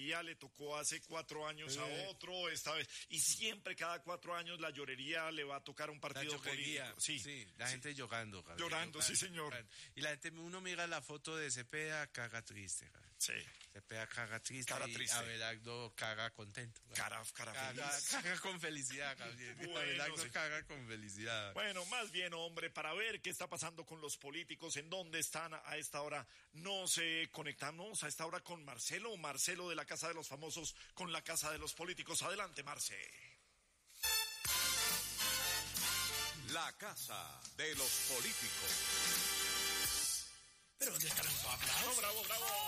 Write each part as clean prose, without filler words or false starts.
llorería le tocó hace 4 años a otro, esta vez. Y siempre, cada 4 años, la llorería le va a tocar a un partido político. Sí, la gente llorando. Gabriel, llorando, sí, señor. Y la gente, uno mira la foto de Cepeda, caga triste. Gabriel. Sí. Cepeda caga triste. Cara triste. Abelardo caga contento. Cara feliz. Caga con felicidad, Gabriel. Bueno, Abelardo sí. caga con felicidad. Bueno, más bien, hombre, para ver qué está pasando con los políticos, en dónde están a esta hora, nos conectamos a esta hora con Marcelo de la Casa de los Famosos, con la Casa de los Políticos. Adelante, Marce. La Casa de los Políticos. ¿Pero dónde están los aplausos? ¡Bravo!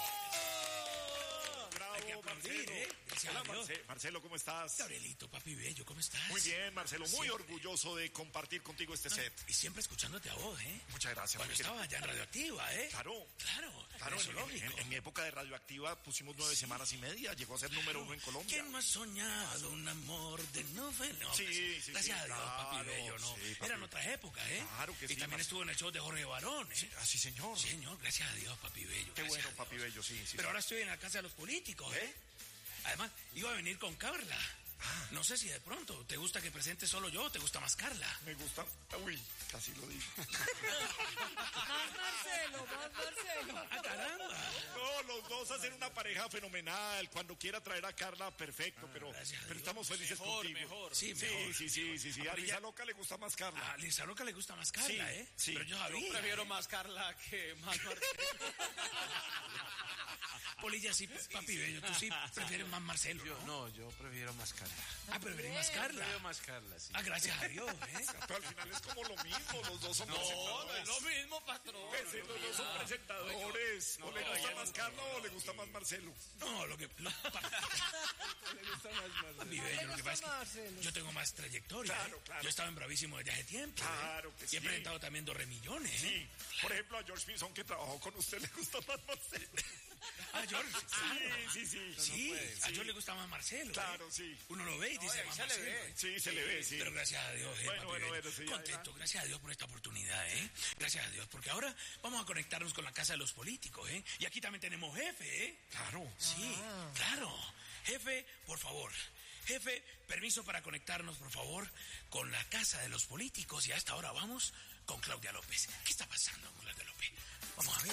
Hay que aplaudir, Marcelo. Gracias Hola, a Dios. Marcelo, ¿cómo estás? Gabrielito, papi bello, ¿cómo estás? Muy bien, Marcelo, muy Siempre. orgulloso de compartir contigo este set. Y siempre escuchándote a vos, Muchas gracias. Cuando estaba allá en Radioactiva, Claro, eso lógico. en mi época de Radioactiva pusimos 9 semanas y media, llegó a ser número 1 en Colombia. ¿Quién no ha soñado un amor de novela? Sí, Gracias a Dios, papi claro, bello, ¿no? sí, papi. Eran otras épocas, Claro que sí, Y también Marcelo. estuvo en el show de Jorge Barón, Sí, señor. Señor, gracias a Dios, papi bello. Qué gracias bueno, a Dios. papi bello, sí. Pero ahora estoy en la Casa de los Políticos, Además, iba a venir con Carla. No sé si de pronto te gusta que presente solo yo o te gusta más Carla. Me gusta. Uy, casi lo digo. Más Marcelo. ¡Ah, caramba! No, los dos hacen una pareja fenomenal. Cuando quiera traer a Carla, perfecto. Pero gracias a Dios. estamos felices contigo. Mejor. Sí, mejor. Sí. A pero Lisa ya- Loca le gusta más Carla. A Lisa Loca le gusta más Carla, Sí, sí. Pero yo sabía. Yo prefiero más Carla que más Marcelo. Polilla, sí, papi bello, tú sí prefieres más Marcelo, ¿no? Yo prefiero más Carla. Preferís más Carla. Prefiero más Carla, sí. Gracias a Dios, Pero al final es como lo mismo. Los dos son No, presentadores. es lo mismo, patrón. Los dos son presentadores. ¿O le gusta más Carla o le gusta más Marcelo? No, papi bello, lo que pasa es que yo tengo más trayectoria. Claro. Yo estaba en Bravísimo desde hace tiempo. Claro que Y he sí. presentado también 2 millones, Sí. Por ejemplo, a George Pinzón, que trabajó con usted, le gusta más Marcelo. George, claro. Sí. Sí, a George le gusta más Marcelo. Claro, sí. Uno lo ve y dice ahí más se le Marcelo. ve. Sí, se le ve, sí. Pero gracias a Dios, Bueno, papi bello. sí, contento, gracias a Dios por esta oportunidad, Gracias a Dios, porque ahora vamos a conectarnos con la Casa de los Políticos, Y aquí también tenemos jefe, Claro. Sí, claro. Jefe, por favor. Jefe, permiso para conectarnos, por favor, con la Casa de los Políticos. Y a esta hora vamos con Claudia López. ¿Qué está pasando con Claudia López? Vamos a ver,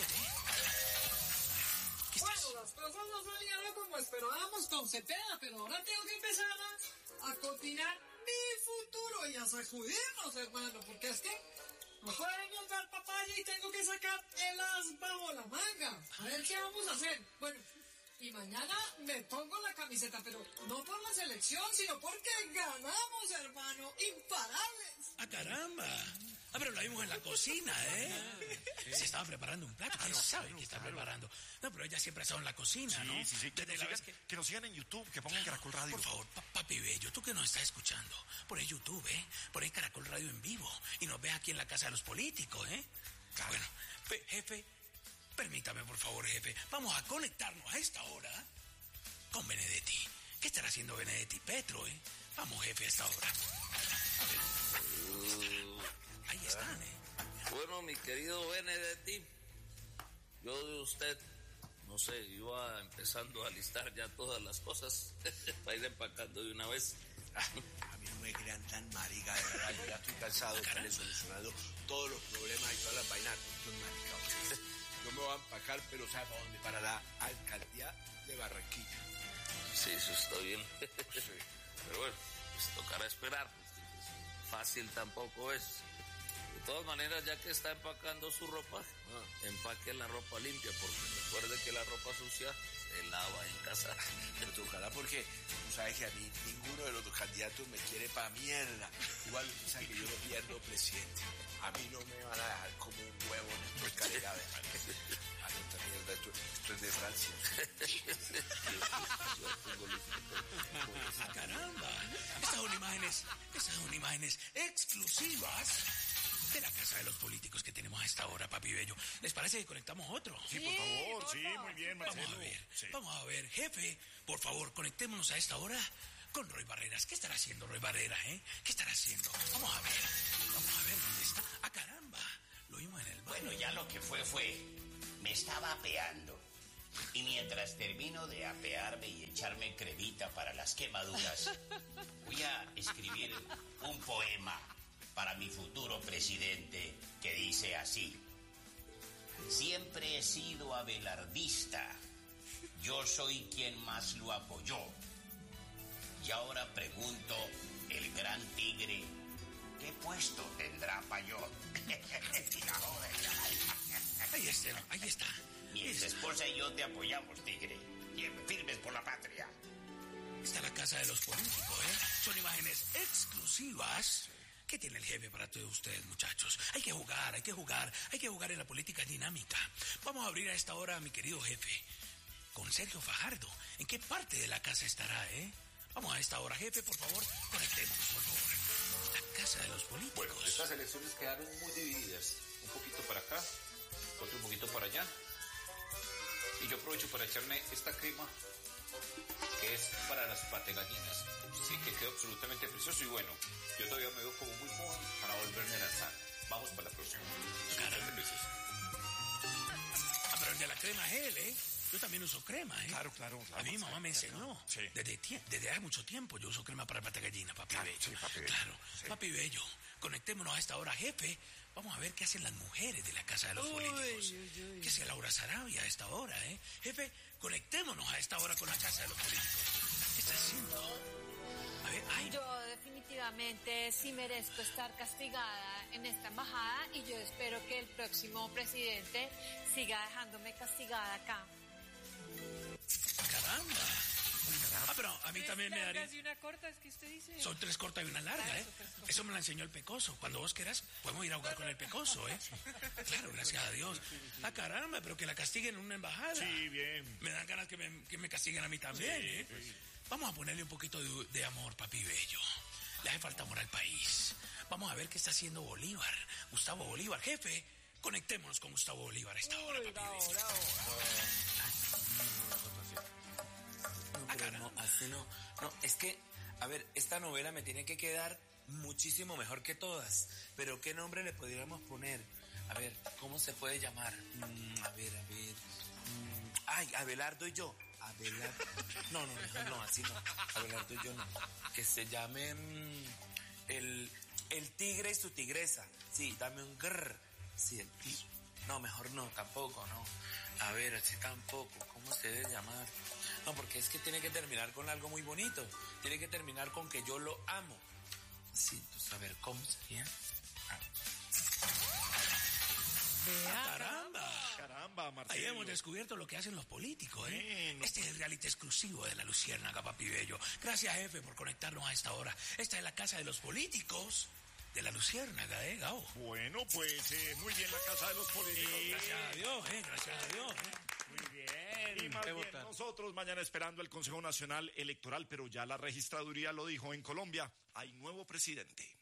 ¿Qué está Bueno, las cosas no salieron como esperábamos con Cepeda, pero ahora tengo que empezar a cotinar mi futuro y a sacudirnos, hermano, porque es que no podemos dar papaya y tengo que sacar el as bajo la manga. A ver qué vamos a hacer. Bueno, y mañana me pongo la camiseta, pero no por la selección, sino porque ganamos, hermano, imparables. caramba! Pero lo vimos en la cocina, Se estaba preparando un plato. ¿Quién sabe qué está preparando? No, pero ella siempre ha estado en la cocina, ¿no? Sí. Desde la vez Que nos sigan en YouTube, que pongan Caracol Radio. Por favor, papi bello, tú que nos estás escuchando, por ahí YouTube, por ahí Caracol Radio en vivo, y nos ves aquí en la Casa de los Políticos, Claro. Bueno, jefe, permítame, por favor, jefe, vamos a conectarnos a esta hora con Benedetti. ¿Qué estará haciendo Benedetti Petro, Vamos, jefe, a esta hora. A ver. Ahí están, Bueno, mi querido Benedetti, yo de usted, no sé, iba empezando a listar ya todas las cosas para ir empacando de una vez. A mí no me crean tan marica, de verdad, yo ya estoy cansado de estarle solucionando todos los problemas y todas las vainas con estos maricados. Yo me voy a empacar, pero ¿sabe para dónde? Para la alcaldía de Barranquilla. Sí, eso está bien. Pero bueno, pues tocará esperar, pues, fácil tampoco es. De todas maneras, ya que está empacando su ropa, empaque la ropa limpia, porque recuerde que la ropa sucia se lava en casa. Me tocará porque tú sabes que a mí ninguno de los dos candidatos me quiere pa' mierda. Igual, o sea, que yo no pierdo presidente. A mí no me van a dejar como un huevo en el cargado. A esta mierda, esto es de Francia. ¡Caramba! Estas son imágenes exclusivas de la Casa de los Políticos que tenemos a esta hora, papi bello. ¿Les parece que conectamos otro? Sí, por favor, sí, muy bien, Marcelo. Vamos a ver, jefe, por favor, conectémonos a esta hora con Roy Barreras. ¿Qué estará haciendo Roy Barreras, ¿Qué estará haciendo? Vamos a ver dónde está. ¡Ah, caramba! Lo vimos en el baño. Bueno, ya lo que fue. Me estaba apeando. Y mientras termino de apearme y echarme cremita para las quemaduras, voy a escribir un poema para mi futuro presidente que dice así: siempre he sido abelardista, yo soy quien más lo apoyó. Y ahora pregunto, el gran tigre, ¿qué puesto tendrá Payot? Ahí está. Mi ex esposa y yo te apoyamos, tigre. Firmes por la patria. Está la casa de los políticos, ¿eh? Son imágenes exclusivas. ¿Qué tiene el jefe para todos ustedes, muchachos? Hay que jugar en la política dinámica. Vamos a abrir a esta hora a mi querido jefe, con Sergio Fajardo. ¿En qué parte de la casa estará, Vamos a esta hora, jefe, por favor, conectemos, por favor. La casa de los políticos. Bueno, estas elecciones quedaron muy divididas. Un poquito para acá, otro un poquito para allá. Y yo aprovecho para echarme esta crema, que es para las pategallinas. Sí, que quedó absolutamente precioso. Y bueno, yo todavía me veo como muy joven para volverme a lanzar. Vamos para la próxima. Pero el de la crema es él, Yo también uso crema, Claro. A mi mamá me enseñó. Sí. Desde hace mucho tiempo yo uso crema para pata gallina, papi bello. Sí, papi bello. Claro, Sí. papi bello. Conectémonos a esta hora, jefe. Vamos a ver qué hacen las mujeres de la casa de los políticos. ¿Qué hace Laura Sarabia a esta hora, Jefe, conectémonos a esta hora con la casa de los políticos. ¿Qué está haciendo? A ver, Yo definitivamente sí merezco estar castigada en esta embajada y yo espero que el próximo presidente siga dejándome castigada acá. caramba. Pero a mí también me daría... ¿Y una corta es que usted dice? Son 3 cortas y una larga, Eso me la enseñó el Pecoso. Cuando vos quieras, podemos ir a jugar con el Pecoso, Claro, gracias a Dios. Caramba, pero que la castiguen en una embajada. Sí, bien. Me dan ganas que me castiguen a mí también, Sí. Vamos a ponerle un poquito de amor, papi bello. Le hace falta amor al país. Vamos a ver qué está haciendo Bolívar. Gustavo Bolívar, jefe. Conectémonos con Gustavo Bolívar a esta hora, papi bello. Pero no, así no. No, es que, a ver, esta novela me tiene que quedar muchísimo mejor que todas. Pero ¿qué nombre le podríamos poner? A ver, ¿cómo se puede llamar? A ver. Ay, Abelardo y yo. Abelardo. No, mejor no, así no. Abelardo y yo no. Que se llame el tigre y su tigresa. Sí, dame un grrr. Sí, el tigre. No, mejor no, tampoco, no. A ver, así tampoco. ¿Cómo se debe llamar? No, porque es que tiene que terminar con algo muy bonito. Tiene que terminar con que yo lo amo. Sí, entonces, a ver, ¿cómo sería? Caramba, Marcelo. Ahí hemos descubierto lo que hacen los políticos, Bueno. Este es el reality exclusivo de La Luciérnaga, papi bello. Gracias, jefe, por conectarnos a esta hora. Esta es la casa de los políticos de La Luciérnaga, Gao. Bueno, pues muy bien la casa de los políticos. Gracias a Dios, gracias a Dios. Muy bien. Y más bien, nosotros mañana esperando el Consejo Nacional Electoral, pero ya la registraduría lo dijo, en Colombia hay nuevo presidente.